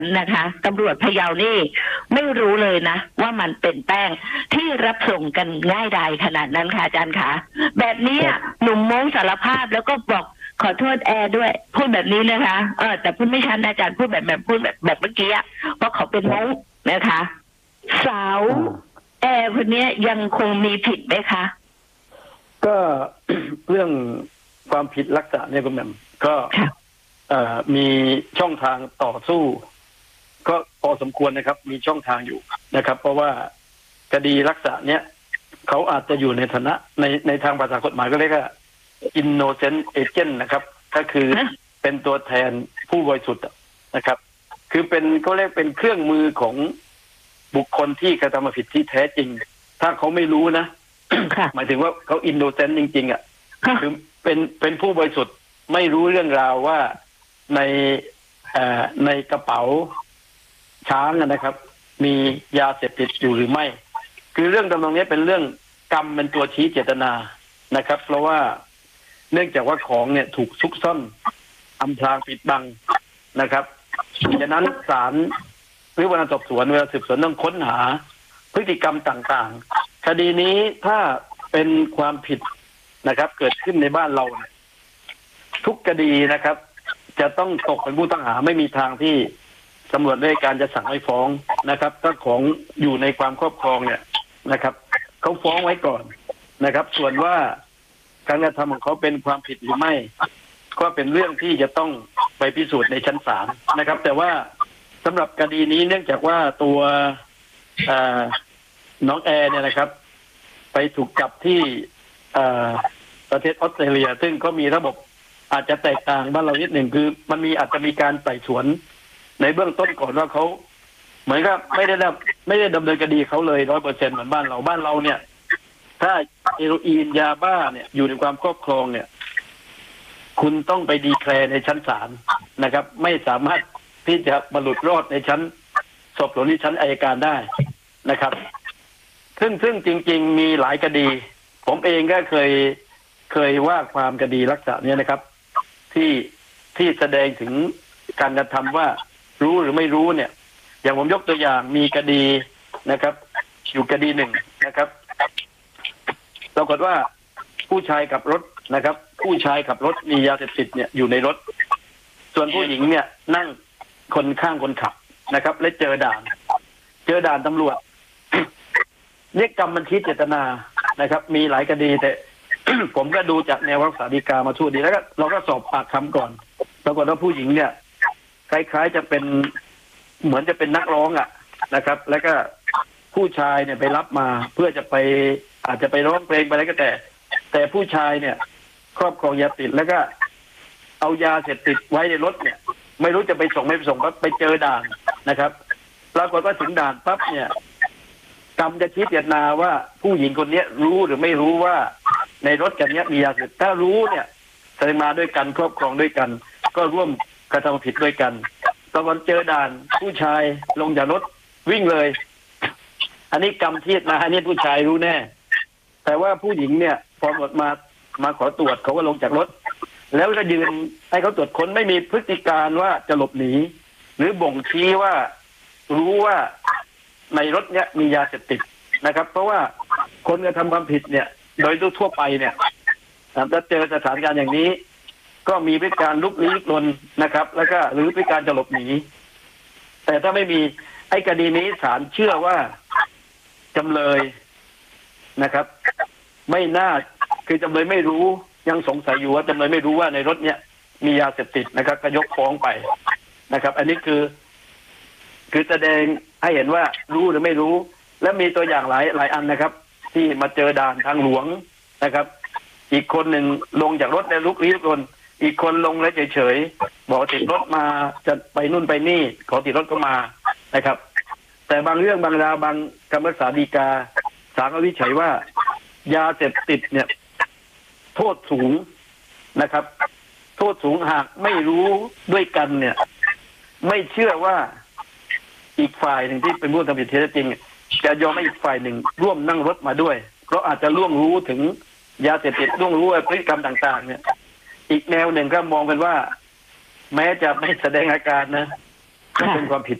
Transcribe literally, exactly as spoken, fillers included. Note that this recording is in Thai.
นะคะตำรวจพะเยานี่ไม่รู้เลยนะว่ามันเป็นแป้งที่รับส่งกันง่ายดายขนาดนั้นค่ะอาจารย์คะแบบนี้หนุ่มโม้งสารภาพแล้วก็บอกขอโทษแอร์ด้วยพูดแบบนี้นะคะเออแต่พูดไม่ชัดอาจารย์พูดแบบแบบพูดแบบแบบเมื่อกี้เพราะเขาเป็นโม้งนะคะสาวแอร์คนนี้ยังคงมีผิดไหมคะก็ เรื่องความผิดลักษณะเนี่ยคุณแม่ก็มีช่องทางต่อสู้ก็พอสมควรนะครับมีช่องทางอยู่นะครับเพราะว่าคดีลักษณะเนี้ยเขาอาจจะอยู่ในฐานะในในทางภาษากฎหมายก็เรียกว่า innocent agent นะครับก็คือเป็นตัวแทนผู้บริสุทธิ์นะครับคือเป็นเขาเรียกเป็นเครื่องมือของบุคคลที่กระทำผิดที่แท้จริงถ้าเขาไม่รู้นะ หมายถึงว่าเขา innocent จริงๆอ่ะคือเป็นเป็นผู้บริสุทธิ์ไม่รู้เรื่องราวว่าในในกระเป๋าช้างนะครับมียาเสพติดอยู่หรือไม่คือเรื่องตรงนี้เป็นเรื่องกรรมเป็นตัวชี้เจตนานะครับเพราะว่าเนื่องจากว่าของเนี่ยถูกซุกซ่อนอำพรางปิดบังนะครับฉะนั้นศาลหรือพนักงานสอบสวนเวลาสืบสวนต้องค้นหาพฤติกรรมต่างๆคดีนี้ถ้าเป็นความผิดนะครับเกิดขึ้นในบ้านเราทุกคดีนะครับจะต้องตกเป็นผู้ต้องหาไม่มีทางที่ตำรวจได้การจะสั่งให้ฟ้องนะครับถ้าของอยู่ในความครอบครองเนี่ยนะครับเขาฟ้องไว้ก่อนนะครับส่วนว่าการกระทำของเขาเป็นความผิดหรือไม่ก็เป็นเรื่องที่จะต้องไปพิสูจน์ในชั้นศาลนะครับแต่ว่าสำหรับคดีนี้เนื่องจากว่าตัวน้องแอร์เนี่ยนะครับไปถูกจับที่ประเทศออสเตรเลียซึ่งก็มีระบบอาจจะแตกต่างบ้านเรานิดหนึ่งคือมันมีอาจจะมีการไต่สวนในเบื้องต้นก่อนว่าเขาเหมือนกับไม่ได้ไม่ได้ดำเนินคดีเขาเลยร้อยเปอร์เซ็นต์เหมือนบ้านเราบ้านเราเนี่ยถ้าเฮโรอีนยาบ้าเนี่ยอยู่ในความครอบครองเนี่ยคุณต้องไปดีแคลร์ในชั้นศาลนะครับไม่สามารถที่จะบรรลุรอดในชั้นสอบสวนในชั้นอัยการได้นะครับซึ่งซึ่งจริงๆมีหลายคดีผมเองก็เคยเคยว่าความคดีลักษณะนี้นะครับที่ที่แสดงถึงการกระทำว่ารู้หรือไม่รู้เนี่ยอย่างผมยกตัวอย่างมีคดีนะครับอยู่คดีหนึ่งนะครับปรากฏว่าผู้ชายขับรถนะครับผู้ชายขับรถมียาเสพติดเนี่ยอยู่ในรถส่วนผู้หญิงเนี่ยนั่งคนข้างคนขับนะครับและเจอด่านเจอด่านตำรวจเนี่ยกรรมมันคิดเจตนานะครับมีหลายคดีแต่ ผมก็ดูจากแนวรักษาฎีกามาทั่วดีแล้วก็เราก็สอบปากคำก่อนปรากฏว่าผู้หญิงเนี่ยคล้ายๆจะเป็นเหมือนจะเป็นนักร้องอ่ะนะครับแล้วก็ผู้ชายเนี่ยไปรับมาเพื่อจะไปอาจจะไปร้องเพลงไปอะไรก็แต่แต่ผู้ชายเนี่ยครอบครองยาติดแล้วก็เอายาเสพติดไว้ในรถเนี่ยไม่รู้จะไปส่งไม่ไปส่งก็ไปเจอด่านนะครับปรากฏว่าถึงด่านปั๊บเนี่ยกรรมจะชี้เจตนาว่าผู้หญิงคนนี้รู้หรือไม่รู้ว่าในรถคันนี้มียาเสพติดถ้ารู้เนี่ยแสดงมาด้วยกันครอบครองด้วยกันก็ร่วมกระทำผิดด้วยกันตอนเจอด่านผู้ชายลงจากรถวิ่งเลยอันนี้กรรมที่มาอันนี้ผู้ชายรู้แน่แต่ว่าผู้หญิงเนี่ยพอหมดมามาขอตรวจเขาก็ลงจากรถแล้วก็ยืนให้เขาตรวจค้นไม่มีพฤติการว่าจะหลบหนีหรือบ่งชี้ว่ารู้ว่าในรถเนี้ยมียาเสพติดนะครับเพราะว่าคนกระทำความผิดเนี่ยโดยทั่วไปเนี่ยถ้าเจอสถานการณ์อย่างนี้ก็มีพฤติการลุกลี้ลุกลนนะครับแล้วก็หรือพฤติการจะหลบหนีแต่ถ้าไม่มีไอ้คดีนี้ศาลเชื่อว่าจำเลยนะครับไม่น่าคือจำเลยไม่รู้ยังสงสัยอยู่ว่าจำเลยไม่รู้ว่าในรถเนี้ยมียาเสพติดนะครับก็ยกฟ้องไปนะครับอันนี้คือคือแสดงให้เห็นว่ารู้หรือไม่รู้และมีตัวอย่างหลายหลายอันนะครับที่มาเจอด่านทางหลวงนะครับอีกคนหนึ่งลงจากรถแล้วลุกลี้ลุกลนอีกคนลงแล้วเฉยๆบอกติดรถมาจะไปนู่นไปนี่ขอติดรถก็มานะครับแต่บางเรื่องบางราวบางคำพิพากษาฎีกาศาลก็วินิจฉัยว่ายาเสพติดเนี่ยโทษสูงนะครับโทษสูงหากไม่รู้ด้วยกันเนี่ยไม่เชื่อว่าอีกฝ่ายหนึ่งที่เป็นผู้ทำผิดแท้จริงจะยอมให้อีกฝ่ายหนึ่งร่วมนั่งรถมาด้วยเพราะอาจจะล่วงรู้ถึงยาเสพติดล่วงรู้พฤติกรรมต่างๆเนี่ยอีกแนวหนึ่งก็มองกันว่าแม้จะไม่แสดงอาการนะก็เป็นความผิด